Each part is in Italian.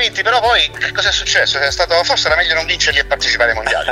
vinti, però poi cosa è successo? È stato, forse era meglio non vincerli e partecipare ai mondiali.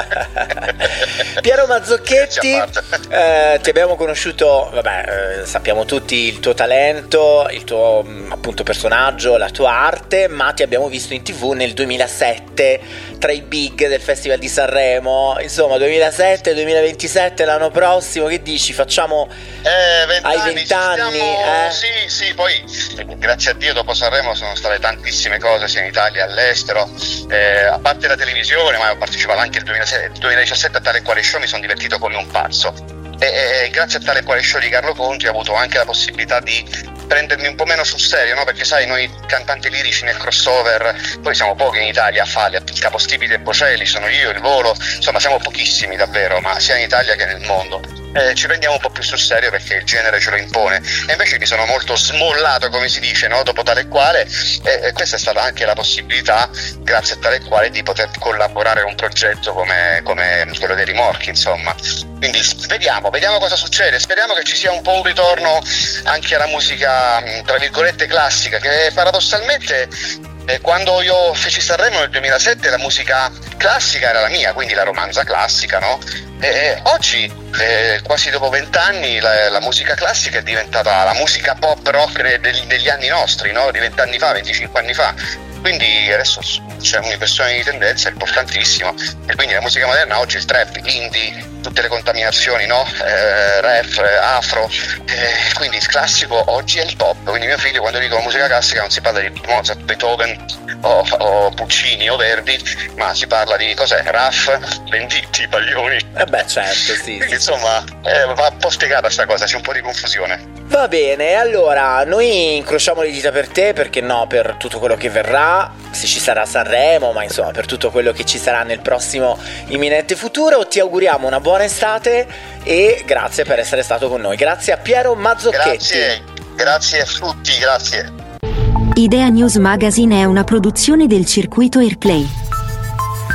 Piero Mazzocchetti, ti abbiamo conosciuto, sappiamo tutti il tuo talento, il tuo appunto personaggio, la tua arte, ma ti abbiamo visto in TV nel 2007 tra i big del Festival di Sanremo. Insomma, 2007-2027 l'anno prossimo, che dici? Facciamo ai 20 anni? Sì, poi grazie a Dio dopo Sanremo sono state tantissime cose sia in Italia che all'estero, a parte la televisione, ma ho partecipato anche nel 2017 a Tale e Quale Show, mi sono divertito come un pazzo e grazie a Tale e Quale Show di Carlo Conti ho avuto anche la possibilità di prendermi un po' meno sul serio, no? Perché sai, noi cantanti lirici nel crossover, poi siamo pochi in Italia a farli, il capostipite e Bocelli, sono io, il Volo, insomma siamo pochissimi davvero, ma sia in Italia che nel mondo. Ci prendiamo un po' più sul serio perché il genere ce lo impone, e invece mi sono molto smollato, come si dice, no? Dopo Tale e Quale, e questa è stata anche la possibilità, grazie a Tale e Quale, di poter collaborare a un progetto come quello dei Rimorchi, insomma. Quindi vediamo cosa succede, speriamo che ci sia un po' un ritorno anche alla musica tra virgolette classica, che paradossalmente quando io feci Sanremo nel 2007 la musica classica era la mia, quindi la romanza classica, no? Oggi, quasi dopo 20 anni, la musica classica è diventata la musica pop rock degli anni nostri, no? Di 20 anni fa, 25 anni fa. Quindi adesso c'è un'inversione di tendenza importantissima, e quindi la musica moderna oggi, il trap, l'indie, tutte le contaminazioni, no? Rap, afro, quindi il classico oggi è il pop. Quindi mio figlio, quando dico musica classica, non si parla di Mozart, Beethoven o Puccini o Verdi, ma si parla di cos'è? Raff, Venditti, Baglioni. Certo, sì. Quindi insomma va un po' spiegata sta cosa, c'è un po' di confusione. Va bene, allora noi incrociamo le dita per te, perché no, per tutto quello che verrà, se ci sarà Sanremo, ma insomma per tutto quello che ci sarà nel prossimo imminente futuro. Ti auguriamo una buona estate e grazie per essere stato con noi. Grazie a Piero Mazzocchetti. Grazie a tutti, grazie. Idea News Magazine è una produzione del Circuito Airplay.